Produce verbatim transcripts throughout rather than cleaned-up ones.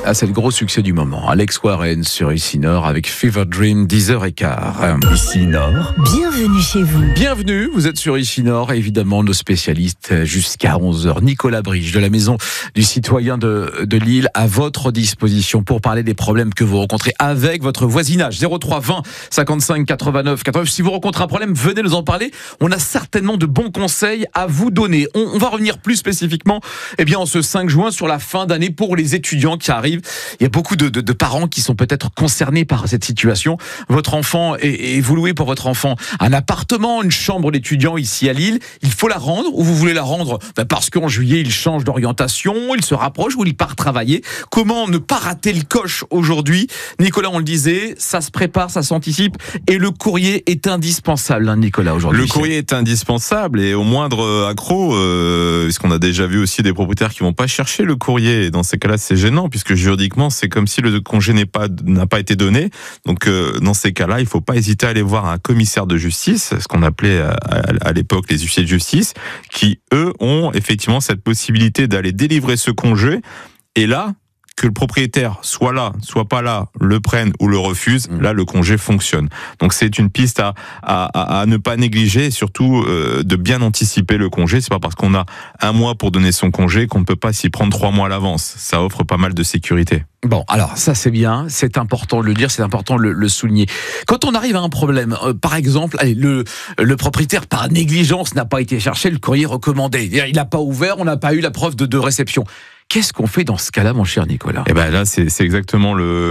Ah, c'est le gros succès du moment. Alex Warren sur Ici Nord avec Fever Dream, dix heures quinze. Ici Nord. Bienvenue chez vous. Bienvenue, vous êtes sur Ici Nord. Évidemment, nos spécialistes jusqu'à onze heures. Nicolas Brige de la Maison du Citoyen de, de Lille à votre disposition pour parler des problèmes que vous rencontrez avec votre voisinage. zéro trois vingt cinquante-cinq quatre-vingt-neuf quatre-vingt-neuf. Si vous rencontrez un problème, venez nous en parler. On a certainement de bons conseils à vous donner. On, on va revenir plus spécifiquement eh bien, en ce cinq juin sur la fin d'année pour les étudiants qui arrivent. Il y a beaucoup de, de, de parents qui sont peut-être concernés par cette situation. Votre enfant, et, et vous louez pour votre enfant un appartement, une chambre d'étudiant ici à Lille. Il faut la rendre ou vous voulez la rendre ben parce qu'en juillet, il change d'orientation, il se rapproche ou il part travailler. Comment ne pas rater le coche aujourd'hui? Nicolas, on le disait, ça se prépare, ça s'anticipe et le courrier est indispensable, hein, Nicolas, aujourd'hui. Le courrier est indispensable et au moindre accroc, euh, puisqu'on a déjà vu aussi des propriétaires qui vont pas chercher le courrier. Et dans ces cas-là, c'est gênant puisque juridiquement, c'est comme si le congé n'est pas, n'a pas été donné. Donc, euh, dans ces cas-là, il faut pas hésiter à aller voir un commissaire de justice, ce qu'on appelait à, à, à l'époque les huissiers de justice, qui, eux, ont effectivement cette possibilité d'aller délivrer ce congé. Et là, que le propriétaire soit là, soit pas là, le prenne ou le refuse, mmh. là le congé fonctionne. Donc c'est une piste à, à, à, à ne pas négliger et surtout euh, de bien anticiper le congé. C'est pas parce qu'on a un mois pour donner son congé qu'on ne peut pas s'y prendre trois mois à l'avance. Ça offre pas mal de sécurité. Bon, alors ça c'est bien, c'est important de le dire, c'est important de le, le souligner. Quand on arrive à un problème, euh, par exemple, allez, le, le propriétaire par négligence n'a pas été chercher le courrier recommandé. Il n'a pas ouvert, on n'a pas eu la preuve de, de réception. Qu'est-ce qu'on fait dans ce cas-là, mon cher Nicolas? Eh ben là, c'est, c'est exactement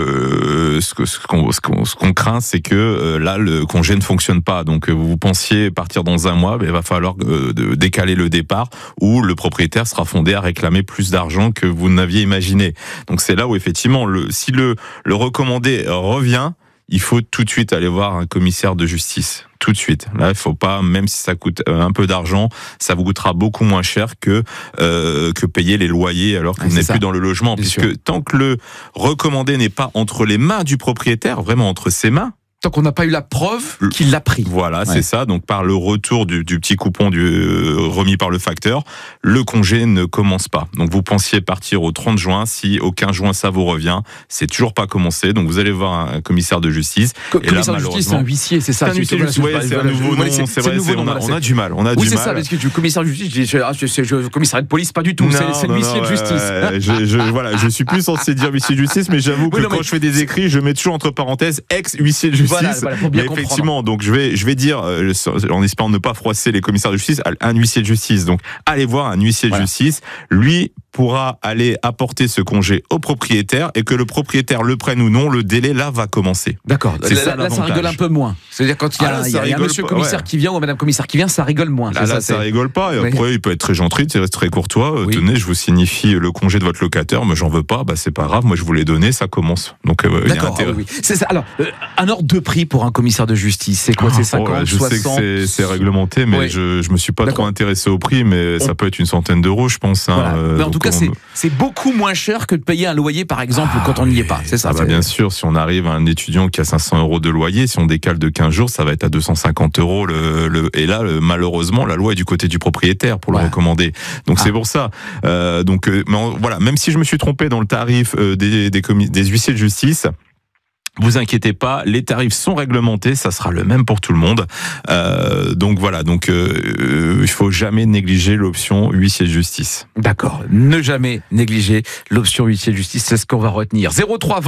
le ce, que, ce, qu'on, ce, qu'on, ce qu'on craint, c'est que euh, là, le congé ne fonctionne pas. Donc, euh, vous pensiez partir dans un mois, ben, il va falloir euh, de, décaler le départ, ou le propriétaire sera fondé à réclamer plus d'argent que vous n'aviez imaginé. Donc, c'est là où effectivement, le, si le, le recommandé revient, il faut tout de suite aller voir un commissaire de justice. Tout de suite. Là, il faut pas, même si ça coûte un peu d'argent, ça vous coûtera beaucoup moins cher que euh, que payer les loyers alors que ah, vous n'êtes plus dans le logement. Bien puisque sûr. Tant que le recommandé n'est pas entre les mains du propriétaire, vraiment entre ses mains, tant qu'on n'a pas eu la preuve qu'il l'a pris. Voilà, ouais. C'est ça. Donc par le retour du, du petit coupon du, euh, remis par le facteur, le congé ne commence pas. Donc vous pensiez partir au trente juin, si au quinze juin ça vous revient, c'est toujours pas commencé. Donc vous allez voir un, un commissaire de justice. Co- et commissaire là, de justice, c'est un huissier, c'est ça. C'est un huissier de justice. Ouais, c'est un nouveau nom. C'est, c'est vrai, c'est, on, a, on a du mal. On a oui, du c'est mal. ça. Parce que tu commissaire de justice, je dis, ah, je, je, je, commissaire de police, pas du tout. Non, c'est, c'est le huissier de justice. Euh, je, je, voilà, je suis plus censé dire huissier de justice, mais j'avoue que oui, non, quand mais... je fais des écrits, je mets toujours entre parenthèses ex-huissier de justice. Voilà, voilà, pour bien comprendre. Effectivement, donc je vais, je vais dire, euh, en espérant ne pas froisser les commissaires de justice, un huissier de justice. Donc, allez voir un huissier voilà. de justice. Lui pourra aller apporter ce congé au propriétaire et que le propriétaire le prenne ou non, le délai là va commencer. D'accord. C'est là, ça, là ça rigole un peu moins. C'est-à-dire quand il y a, ah, là, il y a, il y a un monsieur pas, commissaire ouais. qui vient ou madame commissaire qui vient, ça rigole moins. Là, là ça, ça rigole pas. Et après, oui. il peut être très gentil, c'est très courtois. Oui. Tenez, je vous signifie le congé de votre locataire, mais j'en veux pas. Bah c'est pas grave. Moi, je vous l'ai donné, ça commence. Donc, euh, d'accord. Ah, oui. C'est ça. Alors, euh, un ordre de prix pour un commissaire de justice, c'est quoi? C'est cinquante, oh, je soixante. Je sais que c'est, c'est réglementé, mais oui. je, je me suis pas d'accord. trop intéressé au prix, mais on... ça peut être une centaine d'euros, je pense. Voilà. Hein, mais en tout cas, on... c'est, c'est beaucoup moins cher que de payer un loyer, par exemple, ah, quand on n'y est pas. C'est ça. Ah bah bien sûr, si on arrive à un étudiant qui a cinq cents euros de loyer, si on décale de quinze jours, ça va être à deux cent cinquante euros. Le, le, et là, le, malheureusement, la loi est du côté du propriétaire pour ouais. le recommander. Donc ah. c'est pour ça. Euh, donc euh, mais on, voilà, même si je me suis trompé dans le tarif euh, des, des, commis- des huissiers de justice, vous inquiétez pas, les tarifs sont réglementés, ça sera le même pour tout le monde. Euh, donc voilà, donc euh, il faut jamais négliger l'option huissier de justice. D'accord, ne jamais négliger l'option huissier de justice, c'est ce qu'on va retenir. zéro trois